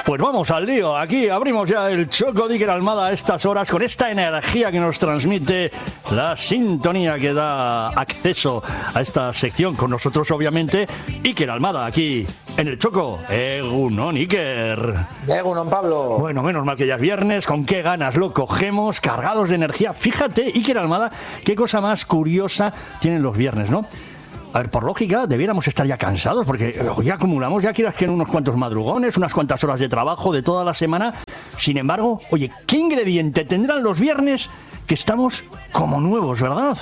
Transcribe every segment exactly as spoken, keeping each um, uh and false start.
Pues vamos al lío. Aquí abrimos ya el Choco de Iker Almada a estas horas con esta energía que nos transmite la sintonía que da acceso a esta sección con nosotros, obviamente, Iker Almada aquí en el Choco. Egunon, Iker. Egunon, Pablo. Bueno, menos mal que ya es viernes. Con qué ganas lo cogemos, cargados de energía. Fíjate, Iker Almada, qué cosa más curiosa tienen los viernes, ¿no? A ver, por lógica, debiéramos estar ya cansados, porque ya acumulamos, ya quieras que en unos cuantos madrugones, unas cuantas horas de trabajo de toda la semana. Sin embargo, oye, ¿qué ingrediente tendrán los viernes que estamos como nuevos, verdad?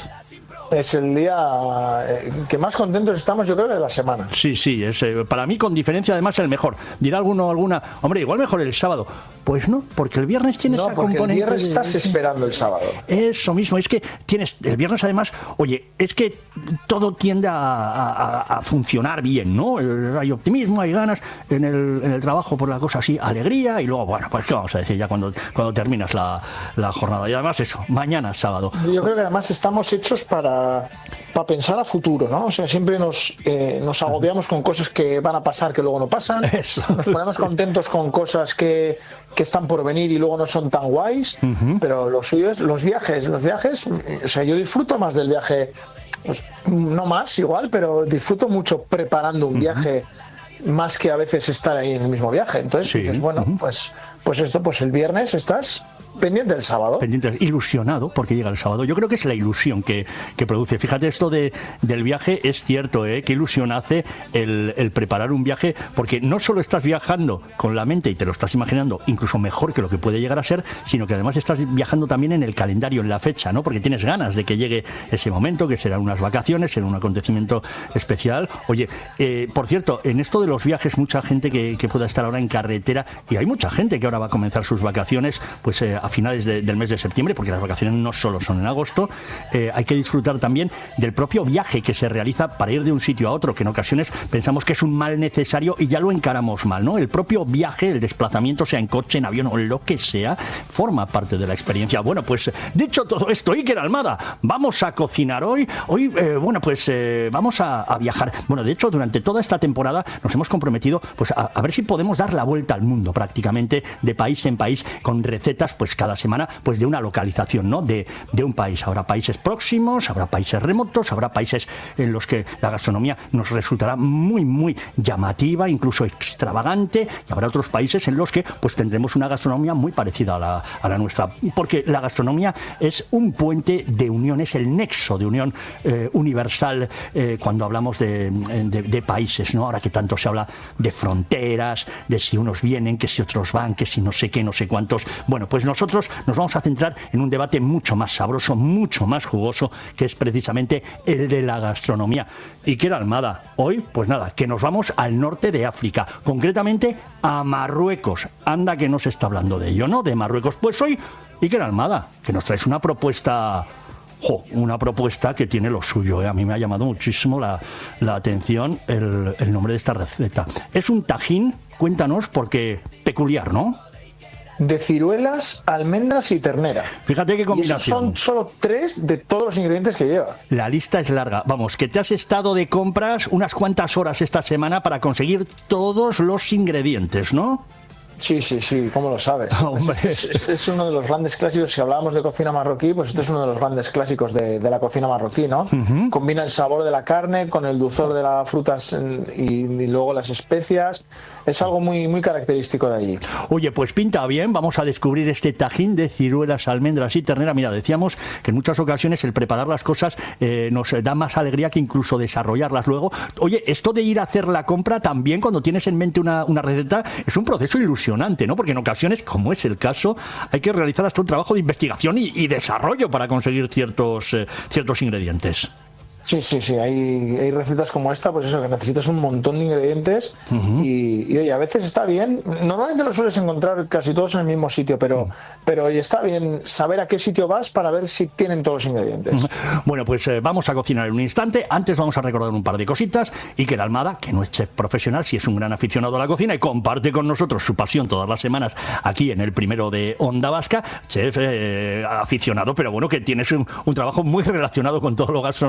Es el día que más contentos estamos, yo creo, de la semana. Sí, sí, es eh, para mí con diferencia además el mejor. Dirá alguno, alguna, hombre, igual mejor el sábado. Pues no, porque el viernes tienes no, esa componente. No, porque el viernes estás de... esperando el sábado. Eso mismo, es que tienes, el viernes además, oye, es que todo tiende a, a, a funcionar bien, ¿no? Hay optimismo, hay ganas en el, en el trabajo por la cosa así, alegría, y luego, bueno, pues qué vamos a decir ya cuando, cuando terminas la, la jornada. Y además eso, mañana es sábado. Yo creo que además estamos hechos para para pensar a futuro, ¿no? O sea, siempre nos, eh, nos agobiamos con cosas que van a pasar que luego no pasan. Eso, nos ponemos sí. contentos con cosas que, que están por venir y luego no son tan guays. Uh-huh. Pero lo suyo es los viajes. Los viajes, o sea, yo disfruto más del viaje, pues, no más igual, pero disfruto mucho preparando un uh-huh. viaje más que a veces estar ahí en el mismo viaje. Entonces, sí. pues, bueno, uh-huh. pues, pues esto, pues el viernes estás pendiente del sábado. Pendiente, ilusionado porque llega el sábado. Yo creo que es la ilusión que, que produce. Fíjate, esto de, del viaje es cierto, ¿eh? Qué ilusión hace el, el preparar un viaje, porque no solo estás viajando con la mente y te lo estás imaginando incluso mejor que lo que puede llegar a ser, sino que además estás viajando también en el calendario, en la fecha, ¿no? Porque tienes ganas de que llegue ese momento, que serán unas vacaciones, será un acontecimiento especial. Oye, eh, por cierto, en esto de los viajes, mucha gente que, que pueda estar ahora en carretera, y hay mucha gente que ahora va a comenzar sus vacaciones, pues eh, a finales de, del mes de septiembre, porque las vacaciones no solo son en agosto, eh, hay que disfrutar también del propio viaje que se realiza para ir de un sitio a otro, que en ocasiones pensamos que es un mal necesario y ya lo encaramos mal, ¿no? El propio viaje, el desplazamiento, sea en coche, en avión o lo que sea, forma parte de la experiencia. Bueno, pues dicho todo esto, Iker Almada, vamos a cocinar hoy. Hoy, eh, bueno, pues eh, vamos a, a viajar. Bueno, de hecho, durante toda esta temporada nos hemos comprometido pues a, a ver si podemos dar la vuelta al mundo prácticamente, de país en país, con recetas pues cada semana pues de una localización, ¿no? De, de un país. Habrá países próximos, habrá países remotos, habrá países en los que la gastronomía nos resultará muy, muy llamativa, incluso extravagante, y habrá otros países en los que pues tendremos una gastronomía muy parecida a la, a la nuestra, porque la gastronomía es un puente de unión, es el nexo de unión eh, universal eh, cuando hablamos de, de, de países, ¿no? Ahora que tanto se habla de fronteras, de si unos vienen, que si otros van, que si no sé qué, no sé cuántos. Bueno, pues nosotros nos vamos a centrar en un debate mucho más sabroso, mucho más jugoso, que es precisamente el de la gastronomía. Iker Almada, hoy, pues nada, que nos vamos al norte de África, concretamente a Marruecos. Anda que no se está hablando de ello, ¿no? De Marruecos. Pues hoy, Iker Almada, que nos traes una propuesta... Jo, una propuesta que tiene lo suyo, ¿eh? A mí me ha llamado muchísimo la, la atención el, el nombre de esta receta. Es un tajín, cuéntanos, porque peculiar, ¿no? De ciruelas, almendras y ternera. Fíjate qué combinación. Y esos son solo tres de todos los ingredientes que lleva. La lista es larga. Vamos, que te has estado de compras unas cuantas horas esta semana para conseguir todos los ingredientes, ¿no? Sí, sí, sí, ¿cómo lo sabes? Hombre. Este es, es uno de los grandes clásicos. Si hablábamos de cocina marroquí, pues este es uno de los grandes clásicos de, de la cocina marroquí, ¿no? Uh-huh. Combina el sabor de la carne con el dulzor de las frutas y, y luego las especias. Es algo muy, muy característico de allí. Oye, pues pinta bien. Vamos a descubrir este tajín de ciruelas, almendras y ternera. Mira, decíamos que en muchas ocasiones el preparar las cosas eh, nos da más alegría que incluso desarrollarlas luego. Oye, esto de ir a hacer la compra también, cuando tienes en mente una, una receta, es un proceso ilusionante, ¿no? Porque en ocasiones, como es el caso, hay que realizar hasta un trabajo de investigación y, y desarrollo para conseguir ciertos, eh, ciertos ingredientes. Sí, sí, sí, hay, hay recetas como esta, pues eso, que necesitas un montón de ingredientes uh-huh. y, y oye, a veces está bien, normalmente lo sueles encontrar casi todos en el mismo sitio, pero, uh-huh. pero oye, está bien saber a qué sitio vas para ver si tienen todos los ingredientes. Uh-huh. Bueno, pues eh, vamos a cocinar en un instante. Antes vamos a recordar un par de cositas. Iker Almada, que no es chef profesional, sí es un gran aficionado a la cocina y comparte con nosotros su pasión todas las semanas aquí en el primero de Onda Vasca. Chef eh, aficionado, pero bueno, que tienes un, un trabajo muy relacionado con todo lo gastronómico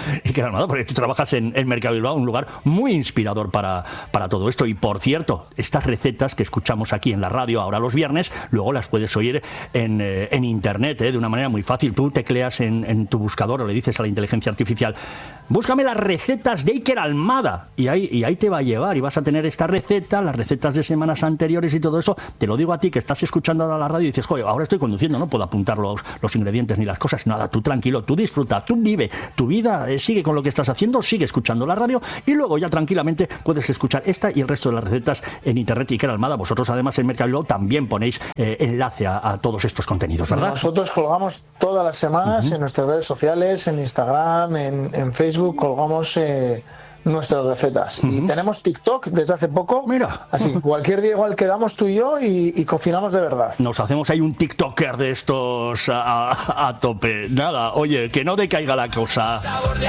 Iker Almada, porque tú trabajas en, en Mercado Bilbao, un lugar muy inspirador para, para todo esto. Y por cierto, estas recetas que escuchamos aquí en la radio ahora los viernes, luego las puedes oír en, eh, en internet, eh, de una manera muy fácil. Tú tecleas en, en tu buscador o le dices a la inteligencia artificial, búscame las recetas de Iker Almada, y ahí, y ahí te va a llevar y vas a tener esta receta, las recetas de semanas anteriores y todo eso. Te lo digo a ti que estás escuchando ahora la radio y dices, joder, ahora estoy conduciendo, no puedo apuntar los, los ingredientes ni las cosas. Nada, tú tranquilo, tú disfruta, tú vive tu vida, eh, sigue con lo que estás haciendo, sigue escuchando la radio y luego ya tranquilamente puedes escuchar esta y el resto de las recetas en internet. Iker Almada, vosotros además en Mercado Bilbao también ponéis eh, enlace a, a todos estos contenidos, ¿verdad? Nosotros colgamos todas las semanas uh-huh. en nuestras redes sociales, en Instagram, en, en Facebook, colgamos eh, nuestras recetas. Uh-huh. Y tenemos TikTok desde hace poco. Mira. Así, uh-huh. cualquier día igual quedamos tú y yo y, y cocinamos de verdad. Nos hacemos ahí un TikToker de estos a, a, a tope. Nada, oye, que no decaiga la cosa.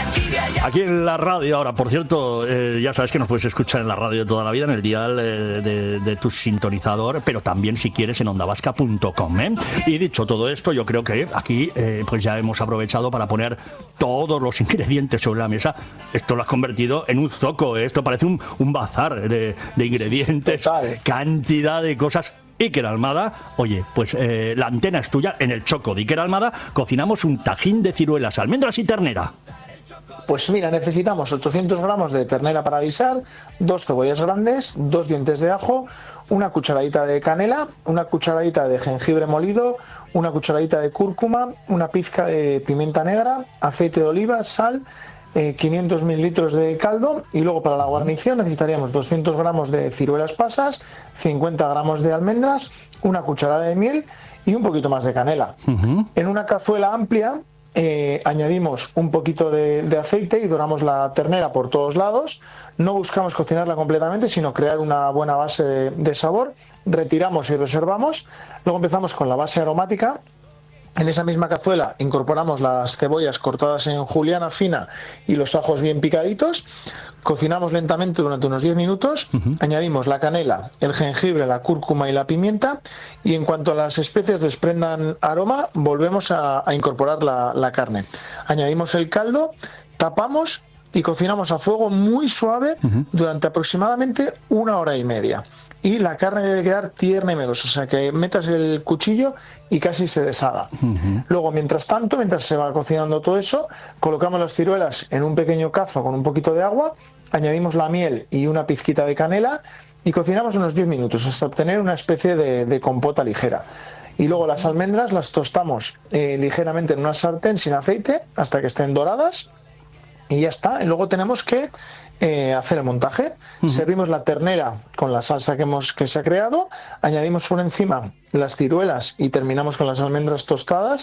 Aquí en la radio ahora, por cierto, eh, ya sabes que nos puedes escuchar en la radio toda la vida, en el dial eh, de, de tu sintonizador, pero también si quieres en onda vasca punto com, ¿eh? Y dicho todo esto, yo creo que aquí eh, pues ya hemos aprovechado para poner todos los ingredientes sobre la mesa. Esto lo has convertido en un zoco, ¿eh? Esto parece un, un bazar de, de ingredientes, total. Cantidad de cosas. Iker Almada, oye, pues eh, la antena es tuya. En el choco de Iker Almada cocinamos un tajín de ciruelas, almendras y ternera. Pues mira, necesitamos ochocientos gramos de ternera para guisar, dos cebollas grandes, dos dientes de ajo, una cucharadita de canela, una cucharadita de jengibre molido, una cucharadita de cúrcuma, una pizca de pimienta negra, aceite de oliva, sal, eh, quinientos mililitros de caldo, y luego para la guarnición necesitaríamos doscientos gramos de ciruelas pasas, cincuenta gramos de almendras, una cucharada de miel y un poquito más de canela. Uh-huh. En una cazuela amplia Eh, añadimos un poquito de, de aceite y doramos la ternera por todos lados. No buscamos cocinarla completamente, sino crear una buena base de, de sabor. Retiramos y reservamos. Luego empezamos con la base aromática. En esa misma cazuela incorporamos las cebollas cortadas en juliana fina y los ajos bien picaditos. Cocinamos lentamente durante unos diez minutos, uh-huh. añadimos la canela, el jengibre, la cúrcuma y la pimienta, y en cuanto a las especias desprendan aroma, volvemos a, a incorporar la, la carne. Añadimos el caldo, tapamos y cocinamos a fuego muy suave uh-huh. durante aproximadamente una hora y media. Y la carne debe quedar tierna y melosa, o sea que metas el cuchillo y casi se deshaga. Uh-huh. Luego, mientras tanto, mientras se va cocinando todo eso, colocamos las ciruelas en un pequeño cazo con un poquito de agua, añadimos la miel y una pizquita de canela y cocinamos unos diez minutos hasta obtener una especie de, de compota ligera. Y luego las almendras las tostamos eh, ligeramente en una sartén sin aceite hasta que estén doradas y ya está. Y luego tenemos que Eh, hacer el montaje. Uh-huh. Servimos la ternera con la salsa que hemos que se ha creado, añadimos por encima las ciruelas y terminamos con las almendras tostadas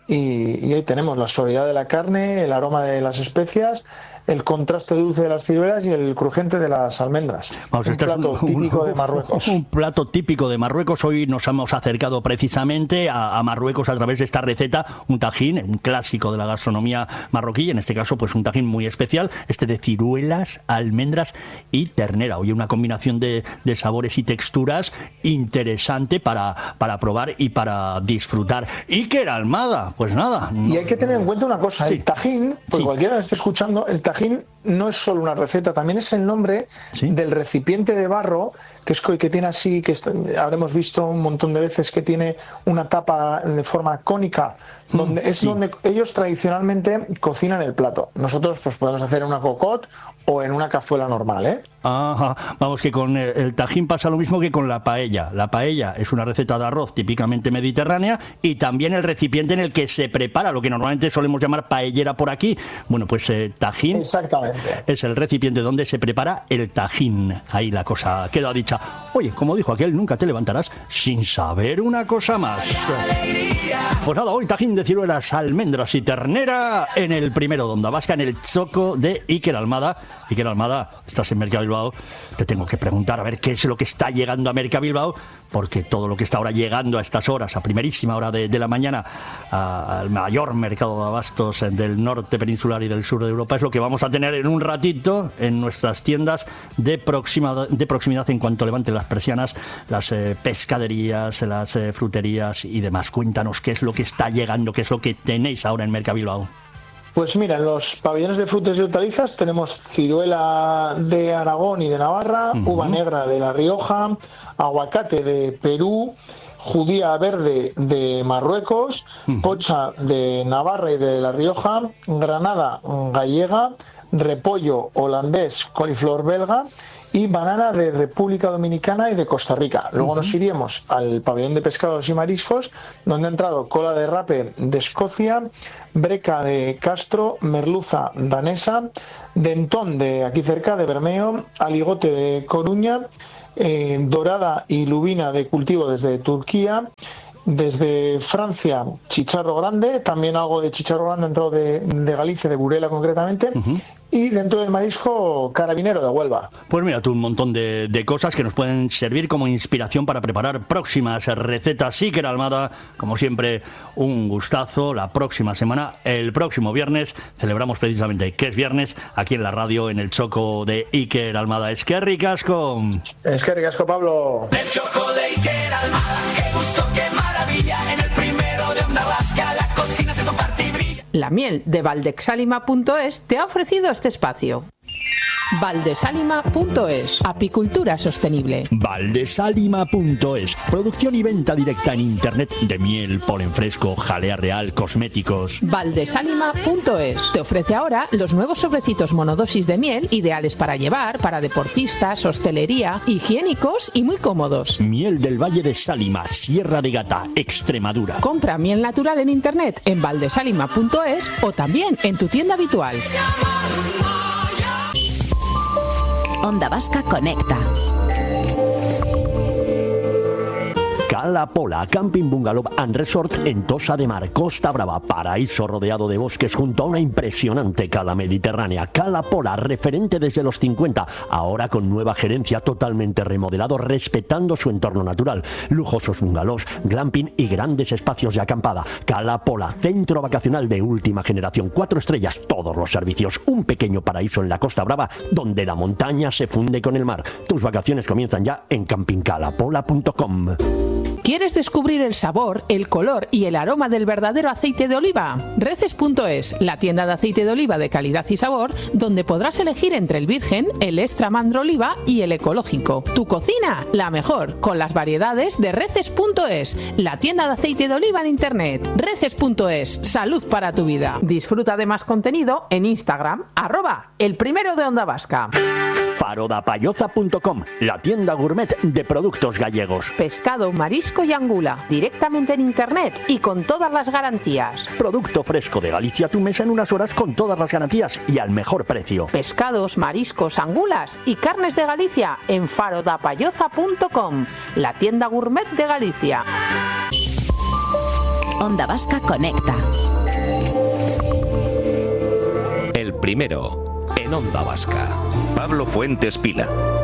y, y ahí tenemos la suavidad de la carne, el aroma de las especias, el contraste dulce de las ciruelas y el crujiente de las almendras. Vamos, un este plato es un, típico un, de Marruecos. Un plato típico de Marruecos. Hoy nos hemos acercado precisamente a, a Marruecos a través de esta receta, un tajín, un clásico de la gastronomía marroquí, en este caso pues un tajín muy especial, este de ciruelas, almendras y ternera. Oye, una combinación de, de sabores y texturas interesante para, para probar y para disfrutar. Iker Almada, pues nada. Y hay que tener en cuenta una cosa, sí. el tajín, pues sí. cualquiera que esté escuchando, el tajín no es solo una receta, también es el nombre ¿Sí? del recipiente de barro que es que tiene así, que está, habremos visto un montón de veces que tiene una tapa de forma cónica, donde mm, es sí. donde ellos tradicionalmente cocinan el plato. Nosotros pues podemos hacer en una cocotte o en una cazuela normal, ¿eh? Ajá. Vamos, que con el, el tajín pasa lo mismo que con la paella. La paella es una receta de arroz típicamente mediterránea y también el recipiente en el que se prepara, lo que normalmente solemos llamar paellera por aquí. Bueno, pues eh, tajín Exactamente. es el recipiente donde se prepara el tajín. Ahí la cosa queda dicha. Oye, como dijo aquel, nunca te levantarás sin saber una cosa más. Pues nada, hoy tajín de ciruelas, almendras y ternera en el primero de Onda Vasca, en el choco de Iker Almada. Iker Almada, estás en Mercado Bilbao, te tengo que preguntar a ver qué es lo que está llegando a Mercado Bilbao, porque todo lo que está ahora llegando a estas horas, a primerísima hora de, de la mañana, a, al mayor mercado de abastos del norte peninsular y del sur de Europa, es lo que vamos a tener en un ratito en nuestras tiendas de, proxima, de proximidad en cuanto levanten las persianas, las eh, pescaderías, las eh, fruterías y demás. Cuéntanos qué es lo que está llegando, qué es lo que tenéis ahora en Mercado Bilbao. Pues mira, en los pabellones de frutas y hortalizas tenemos ciruela de Aragón y de Navarra, uh-huh. uva negra de La Rioja, aguacate de Perú, judía verde de Marruecos, uh-huh. pocha de Navarra y de La Rioja, granada gallega, repollo holandés, coliflor belga y banana de República Dominicana y de Costa Rica. Luego uh-huh. nos iríamos al pabellón de pescados y mariscos, donde ha entrado cola de rape de Escocia, breca de Castro, merluza danesa, dentón de aquí cerca de Bermeo, aligote de Coruña, eh, dorada y lubina de cultivo desde Turquía. Desde Francia, chicharro grande, también algo de chicharro grande entrado de, de Galicia, de Burela concretamente, uh-huh. y dentro del marisco, carabinero de Huelva. Pues mira tú, un montón de, de cosas que nos pueden servir como inspiración para preparar próximas recetas. Iker Almada, como siempre, un gustazo. La próxima semana, el próximo viernes, celebramos precisamente que es viernes, aquí en la radio, en el Choco de Iker Almada. Eskerrik asko. Eskerrik asko, Pablo. El Choco de Iker Almada, qué gusto, qué maravilla. En el primero de Onda Vasca, la cocina se comparte y brilla. La miel de Valdesalima punto es te ha ofrecido este espacio. Valdesalima punto es, apicultura sostenible. Valdesalima punto es, producción y venta directa en internet de miel, polen fresco, jalea real, cosméticos. Valdesalima punto es te ofrece ahora los nuevos sobrecitos monodosis de miel, ideales para llevar, para deportistas, hostelería, higiénicos y muy cómodos. Miel del Valle de Sálima, Sierra de Gata, Extremadura. Compra miel natural en internet en valdesalima punto es o también en tu tienda habitual. Onda Vasca Conecta. Cala Pola, Camping Bungalow and Resort en Tossa de Mar, Costa Brava, paraíso rodeado de bosques junto a una impresionante cala mediterránea. Cala Pola, referente desde los cincuenta, ahora con nueva gerencia, totalmente remodelado, respetando su entorno natural. Lujosos bungalows, glamping y grandes espacios de acampada. Cala Pola, centro vacacional de última generación, cuatro estrellas, todos los servicios, un pequeño paraíso en la Costa Brava, donde la montaña se funde con el mar. Tus vacaciones comienzan ya en camping cala pola punto com. ¿Quieres descubrir el sabor, el color y el aroma del verdadero aceite de oliva? Reces punto es, la tienda de aceite de oliva de calidad y sabor, donde podrás elegir entre el virgen, el extra mandro oliva y el ecológico. Tu cocina, la mejor, con las variedades de Reces punto es, la tienda de aceite de oliva en internet. Reces punto es, salud para tu vida. Disfruta de más contenido en Instagram, arroba el primero de Onda Vasca. Farodapayoza punto com, la tienda gourmet de productos gallegos. Pescado, marisco y angula, directamente en internet y con todas las garantías. Producto fresco de Galicia a tu mesa en unas horas con todas las garantías y al mejor precio. Pescados, mariscos, angulas y carnes de Galicia en farodapayoza punto com, la tienda gourmet de Galicia. Onda Vasca Conecta. El primero en Onda Vasca. Pablo Fuentes Pila.